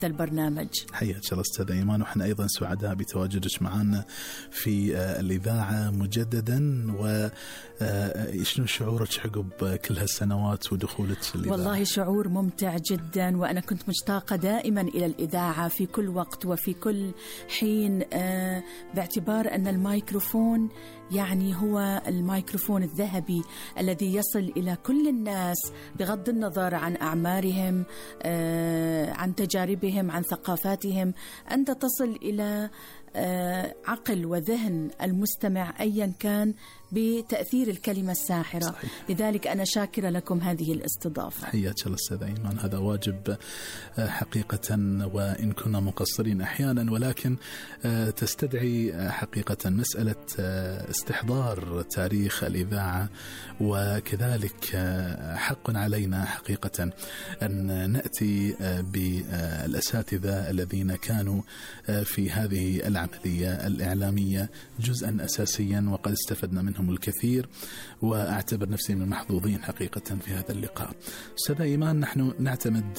البرنامج. حياك الله أستاذة إيمان، وإحنا أيضا سعداء بتواجدك معنا في الإذاعة مجددا. وشنو شعورك عقب كل هالسنوات ودخولك الإذاعة؟ والله شعور ممتع جدا، وأنا كنت مشتاقة دائما إلى الإذاعة في كل وقت وفي كل حين، باعتبار أن الميكروفون يعني هو الميكروفون الذهبي الذي يصل إلى كل الناس بغض النظر عن أعمارهم، عن تجاربهم، عن ثقافاتهم. أنت تصل إلى عقل وذهن المستمع أيا كان بتأثير الكلمة الساحرة. صحيح. لذلك أنا شاكرة لكم هذه الاستضافة. حياك الله أستاذ إيمان، هذا واجب حقيقة، وإن كنا مقصرين أحيانا، ولكن تستدعي حقيقة مسألة استحضار تاريخ الإذاعة، وكذلك حق علينا حقيقة أن نأتي بالأساتذة الذين كانوا في هذه العملية الإعلامية جزءا أساسيا، وقد استفدنا منهم الكثير، وأعتبر نفسي من المحظوظين حقيقة في هذا اللقاء. أستاذ إيمان، نحن نعتمد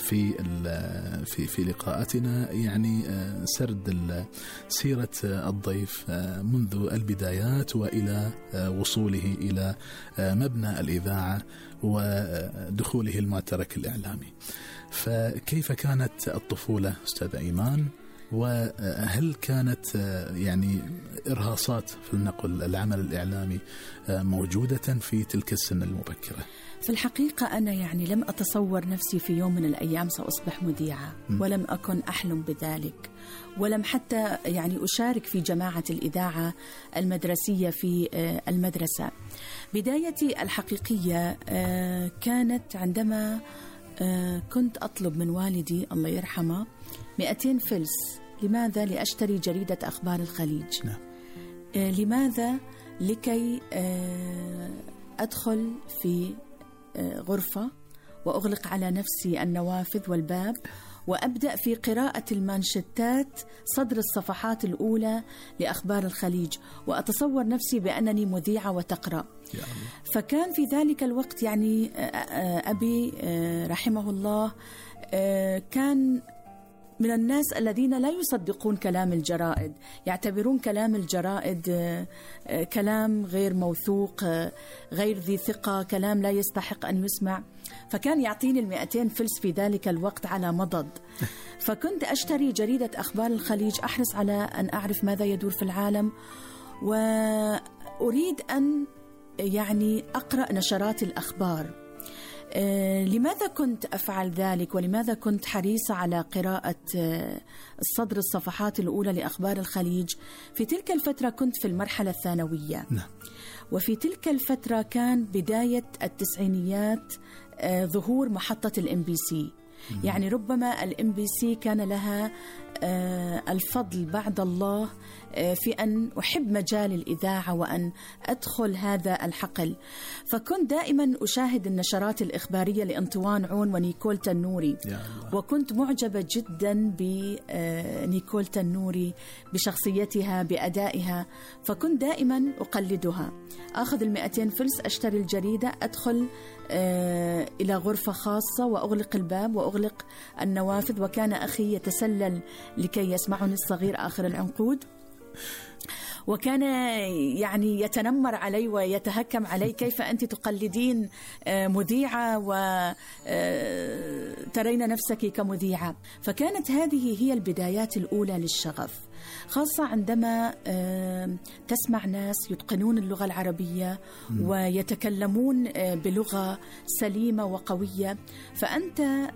في لقاءاتنا يعني سرد سيرة الضيف منذ البدايات وإلى وصوله إلى مبنى الإذاعة ودخوله المعترك الإعلامي. فكيف كانت الطفولة أستاذ إيمان؟ وهل كانت يعني إرهاصات في النقل العمل الإعلامي موجودة في تلك السن المبكرة؟ في الحقيقة أنا يعني لم أتصور نفسي في يوم من الأيام سأصبح مذيعة، ولم أكن أحلم بذلك، ولم حتى يعني أشارك في جماعة الإذاعة المدرسية في المدرسة. بدايتي الحقيقية كانت عندما كنت أطلب من والدي الله يرحمه 200 فلس. لماذا؟ لأشتري جريدة أخبار الخليج. لماذا؟ لكي أدخل في غرفة وأغلق على نفسي النوافذ والباب وأبدأ في قراءة المانشتات صدر الصفحات الأولى لأخبار الخليج، وأتصور نفسي بأنني مذيعة وتقرأ. فكان في ذلك الوقت يعني أبي رحمه الله كان من الناس الذين لا يصدقون كلام الجرائد، يعتبرون كلام الجرائد كلام غير موثوق، غير ذي ثقة، كلام لا يستحق أن يسمع. فكان يعطيني 200 فلس في ذلك الوقت على مضض. فكنت أشتري جريدة أخبار الخليج، أحرص على أن أعرف ماذا يدور في العالم، وأريد أن يعني أقرأ نشرات الأخبار. لماذا كنت أفعل ذلك؟ ولماذا كنت حريصة على قراءة الصدر الصفحات الأولى لأخبار الخليج؟ في تلك الفترة كنت في المرحلة الثانوية. وفي تلك الفترة كان بداية التسعينيات ظهور محطة الMBC. يعني ربما الMBC كان لها الفضل بعد الله في أن أحب مجال الإذاعة وأن أدخل هذا الحقل. فكنت دائما أشاهد النشرات الإخبارية لأنطوان عون ونيكول تنوري، وكنت معجبة جدا بنيكول تنوري، بشخصيتها، بأدائها، فكنت دائما أقلدها. أخذ 200 فلس، أشتري الجريدة، أدخل إلى غرفة خاصة وأغلق الباب وأغلق النوافذ، وكان أخي يتسلل لكي يسمعني الصغير آخر العنقود، وكان يعني يتنمر علي ويتهكم علي: كيف أنت تقلدين مذيعة وترين نفسك كمذيعة؟ فكانت هذه هي البدايات الأولى للشغف، خاصة عندما تسمع ناس يتقنون اللغة العربية ويتكلمون بلغة سليمة وقوية، فأنت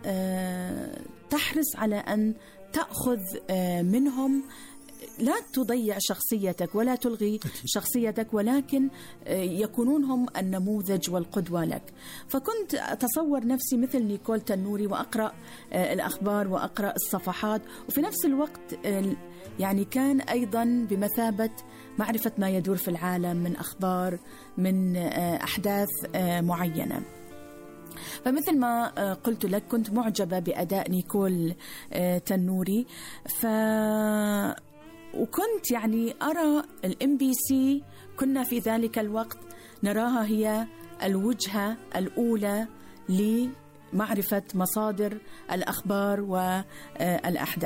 تحرص على أن تأخذ منهم، لا تضيع شخصيتك ولا تلغي شخصيتك، ولكن يكونون هم النموذج والقدوة لك. فكنت أتصور نفسي مثل نيكول تنوري وأقرأ الأخبار وأقرأ الصفحات، وفي نفس الوقت يعني كان أيضا بمثابة معرفة ما يدور في العالم من أخبار، من أحداث معينة. فمثل ما قلت لك كنت معجبة بأداء نيكول تنوري، وكنت يعني أرى الMBC، كنا في ذلك الوقت نراها هي الوجهة الأولى معرفة مصادر الأخبار والأحداث.